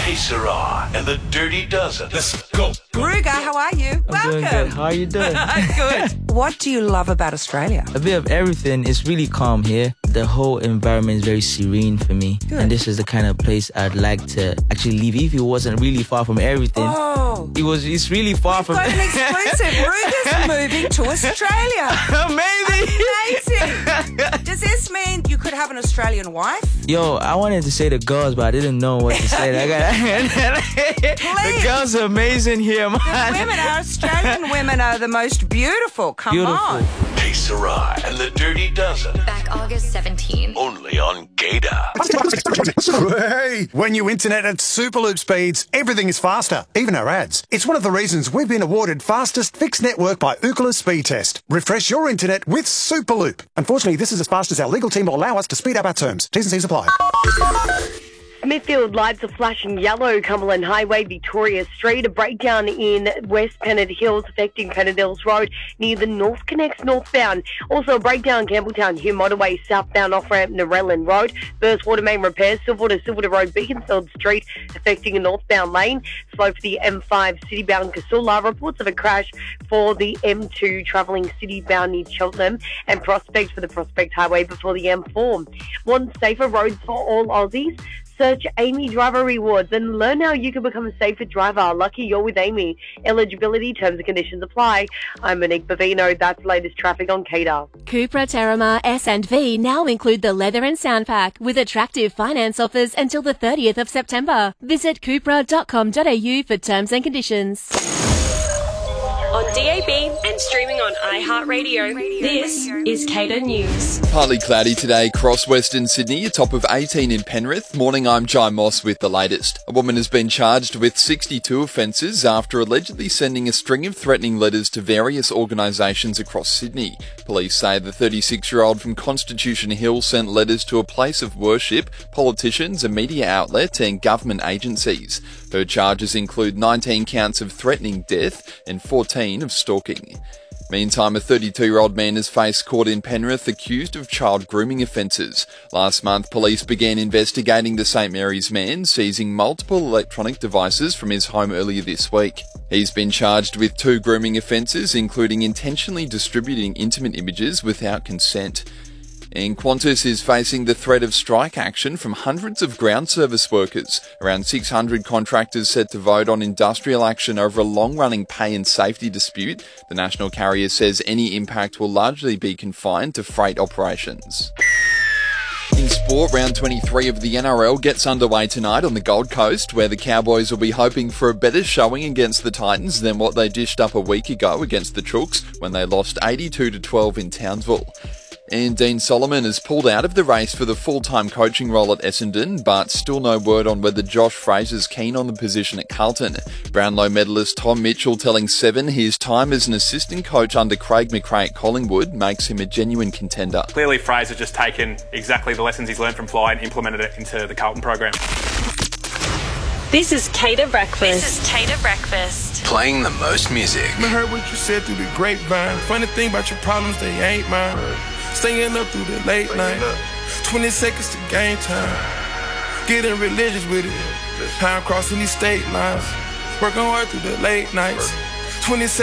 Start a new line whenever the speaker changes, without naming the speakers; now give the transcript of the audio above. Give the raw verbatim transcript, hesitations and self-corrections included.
Hey, Sarah, and the Dirty Dozen. Let's go.
Ruga, how are you?
I'm
Welcome.
doing good. How are you doing?
Good. What do you love about Australia?
A bit of everything. It's really calm here. The whole environment is very serene for me.
Good.
And this is the kind of place I'd like to actually live if it wasn't really far from everything.
Oh.
It was. It's really far
We've
from...
got an exclusive. Ruga's moving to Australia.
Amazing!
Amazing. Does this mean you could have an Australian wife?
Yo, I wanted to say the girls, but I didn't know what to say. I got the girls are amazing here, man.
The women, our Australian women are the most beautiful. Come
Beautiful.
on.
Hey, Sarah, and the Dirty Dozen.
Back August seventeenth.
Only on Gator.
Hey, when you internet at Superloop speeds, everything is faster, even our ads. It's one of the reasons we've been awarded fastest fixed network by Ookla Speed Test. Refresh your internet with Superloop. Unfortunately, this is as fast as our legal team will allow us to speed up our terms. T's and C's apply.
Smithfield lights are flashing yellow, Cumberland Highway, Victoria Street. A breakdown in West Pennant Hills affecting Pennant Hills Road near the North Connects northbound. Also a breakdown Campbelltown Hume Motorway southbound off-ramp Narellan Road. Burst water main repairs, Silverwater, Silverwater Road, Beaconsfield Street affecting a northbound lane. Slow for the M five citybound Casula. Reports of a crash for the M two travelling citybound near Cheltenham and Prospect for the Prospect Highway before the M four. Want safer roads for all Aussies? Search Amy Driver Rewards and learn how you can become a safer driver. Lucky you're with Amy. Eligibility, terms and conditions apply. I'm Monique Bavino. That's latest traffic on Cater.
Cupra, Terramar, S and V now include the leather and sound pack with attractive finance offers until the thirtieth of September. Visit cupra dot com dot a u for terms and conditions.
On D A B and streaming on iHeartRadio, this is Cater News.
Partly cloudy today across Western Sydney, a top of eighteen in Penrith. Morning, I'm Jai Moss with the latest. A woman has been charged with sixty-two offences after allegedly sending a string of threatening letters to various organisations across Sydney. Police say the thirty-six-year-old from Constitution Hill sent letters to a place of worship, politicians, a media outlet and government agencies. Her charges include nineteen counts of threatening death and fourteen of stalking. Meantime, a thirty-two-year-old man is faced court in Penrith accused of child grooming offences. Last month, police began investigating the St Mary's man, seizing multiple electronic devices from his home earlier this week. He's been charged with two grooming offences, including intentionally distributing intimate images without consent. And Qantas is facing the threat of strike action from hundreds of ground service workers. Around six hundred contractors set to vote on industrial action over a long-running pay and safety dispute. The national carrier says any impact will largely be confined to freight operations. In sport, round twenty-three of the N R L gets underway tonight on the Gold Coast, where the Cowboys will be hoping for a better showing against the Titans than what they dished up a week ago against the Chooks when they lost eighty-two to twelve in Townsville. And Dean Solomon has pulled out of the race for the full-time coaching role at Essendon, but still no word on whether Josh Fraser's keen on the position at Carlton. Brownlow medalist Tom Mitchell telling Seven his time as an assistant coach under Craig McRae at Collingwood makes him a genuine contender.
Clearly Fraser just taken exactly the lessons he's learned from Fly and implemented it into the Carlton program.
This is Cater Breakfast.
This is Cater Breakfast.
Playing the most music.
I heard what you said through the grapevine. Funny thing about your problems, they ain't mine. Staying up through the late night. twenty seconds to game time. Getting religious with it. Time crossing these state lines. Working hard through the late nights. twenty seconds.